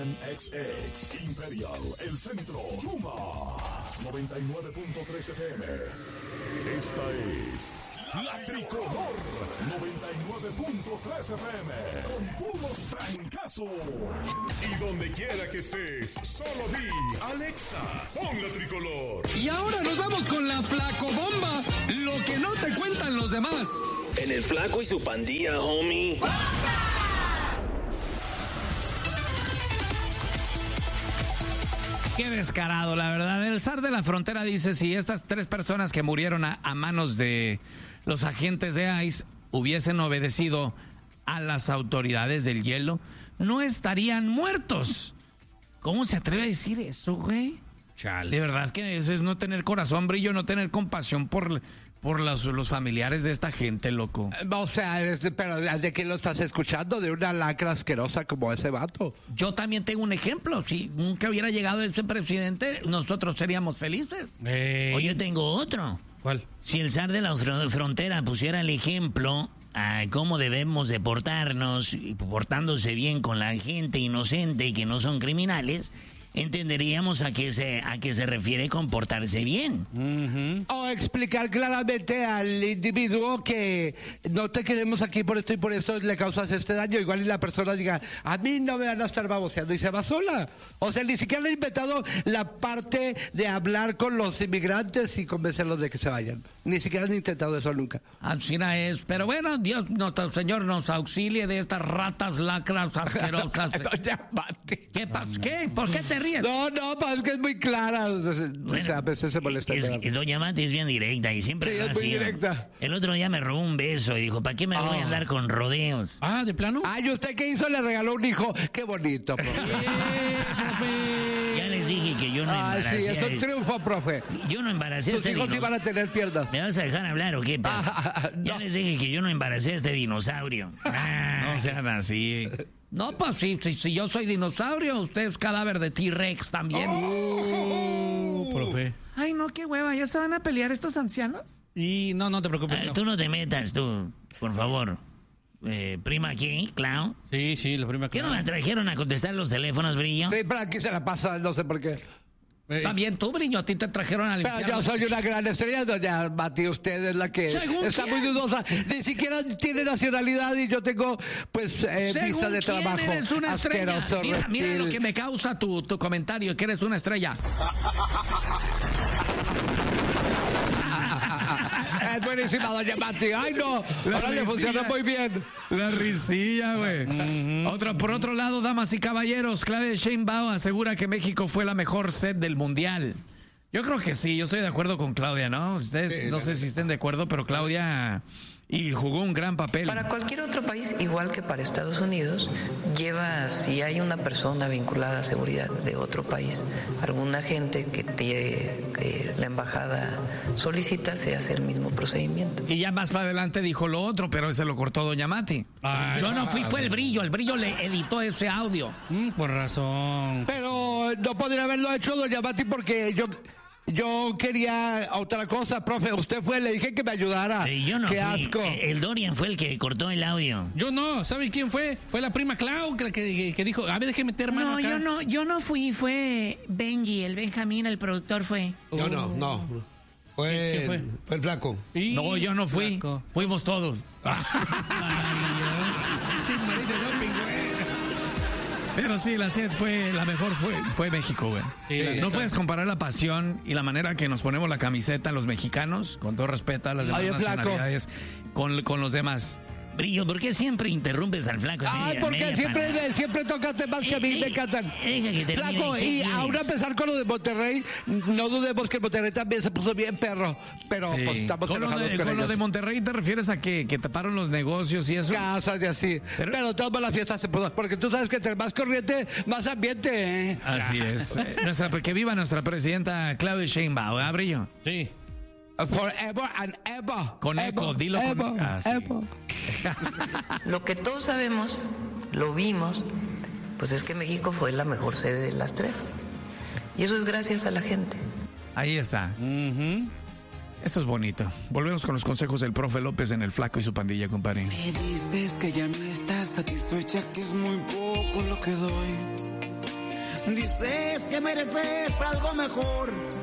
XX, Imperial, El Centro, Chuma, 99.3 FM. Esta es La Tricolor, 99.3 FM, con puros trancazos. Y donde quiera que estés, solo di, Alexa, pon La Tricolor. Y ahora nos vamos con la Flacobomba, lo que no te cuentan los demás. En el Flaco y su pandilla, homie. Qué descarado, la verdad. El zar de la frontera dice, si estas 3 personas que murieron a manos de los agentes de ICE hubiesen obedecido a las autoridades del hielo, no estarían muertos. ¿Cómo se atreve a decir eso, güey? Chale. De verdad que eso es no tener corazón, Brillo, no tener compasión por los familiares de esta gente, loco. O sea, pero ¿de qué lo estás escuchando? De una lacra asquerosa como ese vato. Yo también tengo un ejemplo. Si nunca hubiera llegado ese presidente, nosotros seríamos felices. O yo tengo otro. ¿Cuál? Si el zar de la frontera pusiera el ejemplo a cómo debemos de portarnos, y portándose bien con la gente inocente y que no son criminales, entenderíamos a qué se refiere comportarse bien. O explicar claramente al individuo que no te queremos aquí por esto y por esto le causas este daño. Igual y la persona diga, a mí no me van a estar baboseando y se va sola. O sea, ni siquiera le han inventado la parte de hablar con los inmigrantes y convencerlos de que se vayan. Ni siquiera han intentado eso nunca. Así es. Pero bueno, Dios, nuestro Señor nos auxilie de estas ratas lacras asquerosas. ¿Qué pasa? ¿Qué? ¿Por qué te ríes? No, es que es muy clara. Bueno, o sea, a veces se molesta. Doña Mati es bien directa y siempre sí, es muy directa. El otro día me robó un beso y dijo, ¿para qué me voy a andar con rodeos? Ah, ¿de plano? Ay, ¿usted qué hizo? Le regaló un hijo. Qué bonito, profe. Ya les dije que yo no embaracé. Sí, es un triunfo, profe. Yo no embaracé a Tus hijos iban a tener piernas. ¿Me vas a dejar hablar o qué, pa? No. Ya les dije que yo no embaracé a este dinosaurio. No sean así. No, pues si yo soy dinosaurio, usted es cadáver de T-Rex también. Profe. Ay, no, qué hueva, ¿ya se van a pelear estos ancianos? Y no te preocupes. No. Tú no te metas, tú, por favor. Prima aquí, Clau. Sí, la prima ¿Qué Clau. no la trajeron a contestar los teléfonos, Brillo? Sí, pero aquí se la pasa, no sé por qué. También tú, Brillo, a ti te trajeron a limpiar. Pero yo soy una gran estrella, doña Mati, usted es la que está muy dudosa. Ni siquiera tiene nacionalidad y yo tengo, pues, visa de trabajo. Eres una estrella. Asqueroso, Mira lo que me causa tu comentario, que eres una estrella. Es buenísima, doña Mati. Ay, no. Ahora le funciona muy bien. La risilla, güey. Por otro lado, damas y caballeros, Claudia Sheinbaum asegura que México fue la mejor sede del Mundial. Yo creo que sí, yo estoy de acuerdo con Claudia, ¿no? Ustedes no sé si estén de acuerdo, pero Claudia jugó un gran papel. Para cualquier otro país, igual que para Estados Unidos, si hay una persona vinculada a seguridad de otro país, alguna gente que la embajada solicita, se hace el mismo procedimiento. Y ya más para adelante dijo lo otro, pero ese lo cortó doña Mati. Yo no fui, fue el Brillo le editó ese audio. Por razón. Pero no podría haberlo hecho doña Mati porque yo quería otra cosa, profe. Usted fue, le dije que me ayudara. Yo no Qué fui. asco. El Dorian fue el que cortó el audio. Yo no. ¿Sabe quién fue? Fue la prima Clau que dijo, a ver, déjeme meter mano acá. Yo no fui, fue Benji, el Benjamín, el productor fue. Yo no. ¿Quién fue? Fue el Flaco. No, yo no fui. Flaco. Fuimos todos. Pero sí, la sed fue la mejor, fue México, güey. Sí, no puedes comparar la pasión y la manera que nos ponemos la camiseta los mexicanos, con todo respeto a las demás nacionalidades, con los demás. Brillo, ¿por qué siempre interrumpes al Flaco? Porque siempre tocaste más que a mí, me encantan. Flaco, y aún a pesar con lo de Monterrey, no dudemos que Monterrey también se puso bien perro, pero pues estamos enojados con lo de Monterrey, ¿te refieres a que taparon los negocios y eso? Casas de así, pero todas las fiestas se pudo, porque tú sabes que entre más corriente, más ambiente. Así es. Que viva nuestra presidenta Claudia Sheinbaum, ¿verdad, Brillo? Sí. Forever and ever. Con eco, dilo con eco. Lo que todos sabemos, lo vimos, pues es que México fue la mejor sede de las 3. Y eso es gracias a la gente. Ahí está. Eso es bonito. Volvemos con los consejos del profe López en El Flaco y su pandilla, compadre. Me dices que ya no estás satisfecha, que es muy poco lo que doy. Dices que mereces algo mejor.